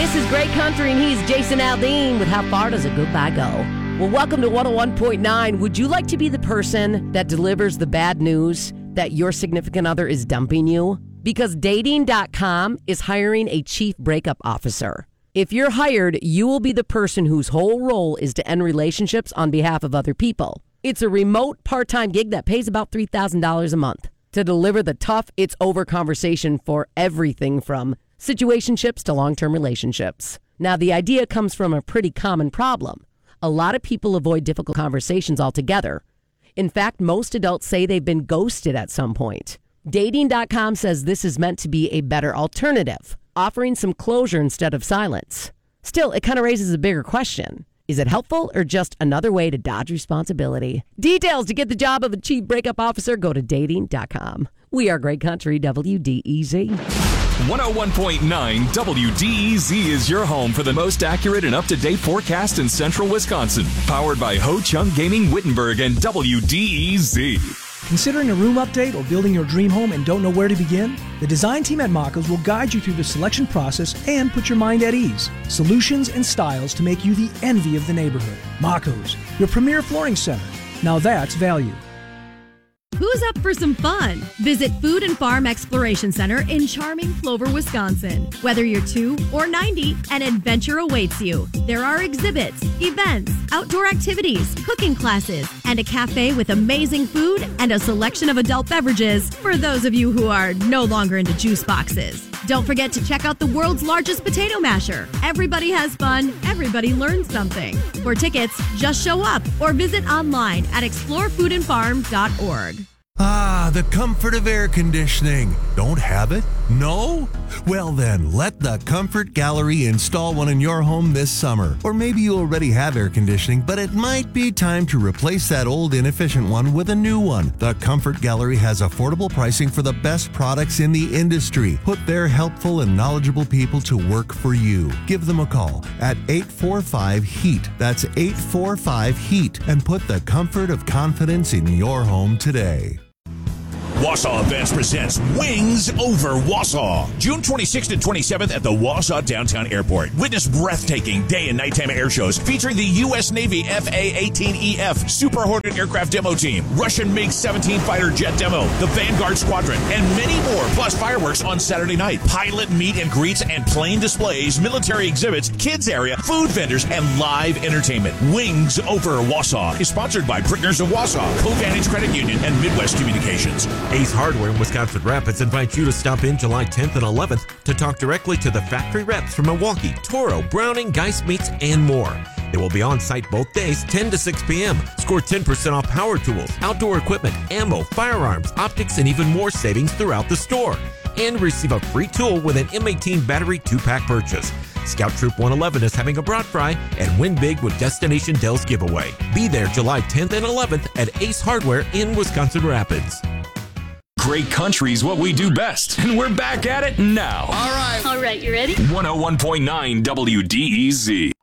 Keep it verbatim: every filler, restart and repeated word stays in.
This is Great Country, and he's Jason Aldean with How Far Does a Goodbye Go? Well, welcome to one oh one point nine. Would you like to be the person that delivers the bad news that your significant other is dumping you? Because Dating dot com is hiring a chief breakup officer. If you're hired, you will be the person whose whole role is to end relationships on behalf of other people. It's a remote part-time gig that pays about three thousand dollars a month to deliver the tough it's over conversation for everything from situationships to long-term relationships. Now, the idea comes from a pretty common problem. A lot of people avoid difficult conversations altogether. In fact, most adults say they've been ghosted at some point. Dating dot com says this is meant to be a better alternative, offering some closure instead of silence. Still, it kind of raises a bigger question. Is it helpful or just another way to dodge responsibility? Details to get the job of a chief breakup officer, go to Dating dot com. We are Great Country W D E Z. one oh one point nine W D E Z is your home for the most accurate and up-to-date forecast in central Wisconsin. Powered by Ho Chung Gaming Wittenberg and W D E Z. Considering a room update or building your dream home and don't know where to begin? The design team at Makos will guide you through the selection process and put your mind at ease. Solutions and styles to make you the envy of the neighborhood. Makos, your premier flooring center. Now that's value. Who's up for some fun? Visit Food and Farm Exploration Center in charming Plover, Wisconsin. Whether you're two or ninety, an adventure awaits you. There are exhibits, events, outdoor activities, cooking classes, and a cafe with amazing food and a selection of adult beverages for those of you who are no longer into juice boxes. Don't forget to check out the world's largest potato masher. Everybody has fun, everybody learns something. For tickets, just show up or visit online at explore food and farm dot org. Ah, the comfort of air conditioning. Don't have it? No? Well then, let the Comfort Gallery install one in your home this summer. Or maybe you already have air conditioning, but it might be time to replace that old inefficient one with a new one. The Comfort Gallery has affordable pricing for the best products in the industry. Put their helpful and knowledgeable people to work for you. Give them a call at eight four five HEAT. That's eight four five HEAT. And put the comfort of confidence in your home today. Wausau Events presents Wings Over Wausau. June twenty-sixth and twenty-seventh at the Wausau Downtown Airport. Witness breathtaking day and nighttime air shows featuring the U S Navy F A eighteen E F Super Hornet Aircraft Demo Team, Russian MiG seventeen Fighter Jet Demo, the Vanguard Squadron, and many more, plus fireworks on Saturday night. Pilot meet and greets and plane displays, military exhibits, kids area, food vendors, and live entertainment. Wings Over Wausau is sponsored by Brickners of Wausau, Covantage Credit Union, and Midwest Communications. Ace Hardware in Wisconsin Rapids invites you to stop in July tenth and eleventh to talk directly to the factory reps from Milwaukee, Toro, Browning, Geist Meats, and more. They will be on site both days, ten to six p.m. Score ten percent off power tools, outdoor equipment, ammo, firearms, optics, and even more savings throughout the store. And receive a free tool with an M eighteen battery two-pack purchase. Scout Troop one eleven is having a broad fry and win big with Destination Dells giveaway. Be there July tenth and eleventh at Ace Hardware in Wisconsin Rapids. Great Country's what we do best, and we're back at it now. All right. All right, you ready? one oh one point nine W D E Z.